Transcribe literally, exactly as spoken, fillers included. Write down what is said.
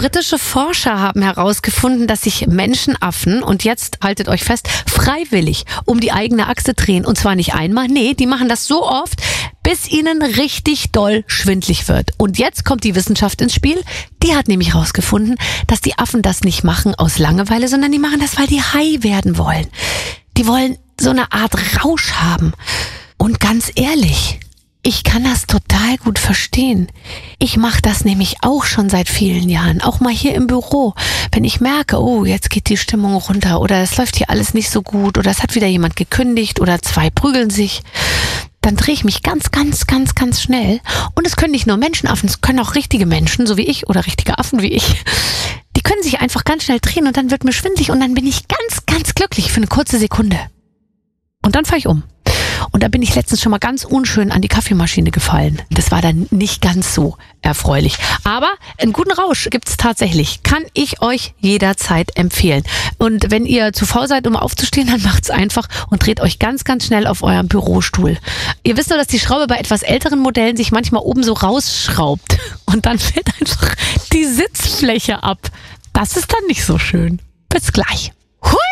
Britische Forscher haben herausgefunden, dass sich Menschenaffen, und jetzt haltet euch fest, freiwillig um die eigene Achse drehen. Und zwar nicht einmal, nee, die machen das so oft, bis ihnen richtig doll schwindlig wird. Und jetzt kommt die Wissenschaft ins Spiel. Die hat nämlich herausgefunden, dass die Affen das nicht machen aus Langeweile, sondern die machen das, weil die high werden wollen. Die wollen so eine Art Rausch haben. Und ganz ehrlich, ich kann das total gut verstehen. Ich mache das nämlich auch schon seit vielen Jahren, auch mal hier im Büro. Wenn ich merke, oh, jetzt geht die Stimmung runter oder es läuft hier alles nicht so gut oder es hat wieder jemand gekündigt oder zwei prügeln sich, dann drehe ich mich ganz, ganz, ganz, ganz schnell. Und es können nicht nur Menschenaffen, es können auch richtige Menschen, so wie ich, oder richtige Affen wie ich. Die können sich einfach ganz schnell drehen und dann wird mir schwindelig und dann bin ich ganz, ganz glücklich für eine kurze Sekunde. Und dann fahre ich um. Und da bin ich letztens schon mal ganz unschön an die Kaffeemaschine gefallen. Das war dann nicht ganz so erfreulich. Aber einen guten Rausch gibt's tatsächlich. Kann ich euch jederzeit empfehlen. Und wenn ihr zu faul seid, um aufzustehen, dann macht's einfach und dreht euch ganz, ganz schnell auf eurem Bürostuhl. Ihr wisst nur, dass die Schraube bei etwas älteren Modellen sich manchmal oben so rausschraubt. Und dann fällt einfach die Sitzfläche ab. Das ist dann nicht so schön. Bis gleich. Hui!